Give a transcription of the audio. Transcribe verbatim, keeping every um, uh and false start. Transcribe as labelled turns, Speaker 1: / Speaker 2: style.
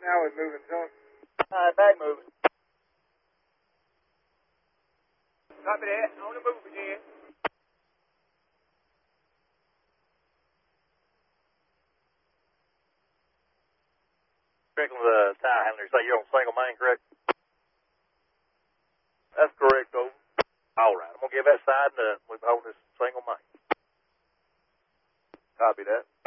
Speaker 1: Now we're moving, son.
Speaker 2: All right, back moving.
Speaker 1: Copy that. On the move again.
Speaker 2: Checking with the tire handler. Say you're on single main, correct?
Speaker 3: That's correct, over.
Speaker 2: All right. I'm going to give that side, and uh, we're holding this single main.
Speaker 3: Copy that.